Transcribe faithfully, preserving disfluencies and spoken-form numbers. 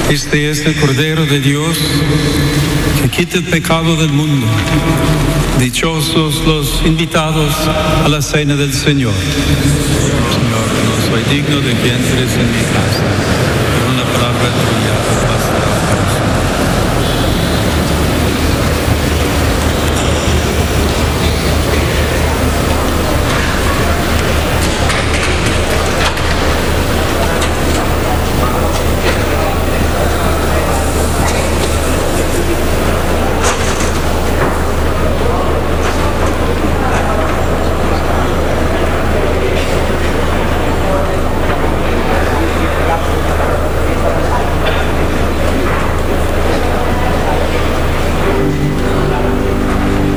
Este es el Cordero de Dios que quita el pecado del mundo. Dichosos los invitados a la cena del Señor. Señor, no soy digno de que entres en mi casa, pero una palabra tuya basta.